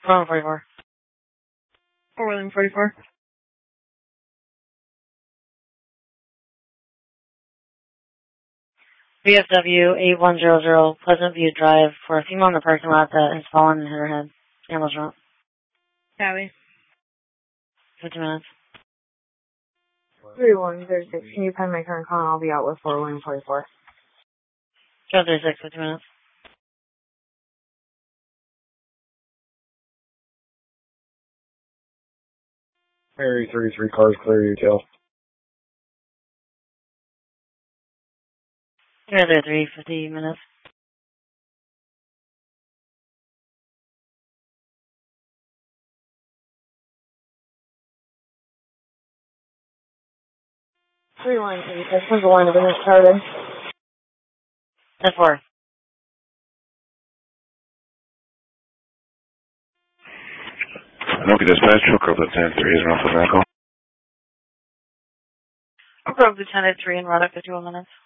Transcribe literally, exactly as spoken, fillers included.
four one forty-four. four one forty-four. V F W eight one zero zero, Pleasant View Drive, for a female in the parking lot that has fallen and hit her head. Ambulance route. Copy. fifty minutes. three one thirty-six. Can you pen my current call? I'll be out with four one forty-four. Joe thirty-six, fifty minutes. Mary thirty-three, cars clear, util. Mary thirty-three, fifty minutes. three one thirty-six. When's the line of business started? ten four. Anoki Dispatch, Hook Up Lieutenant three is Russell Echo. Hook Up Lieutenant three in Ruddock, fifty-one minutes.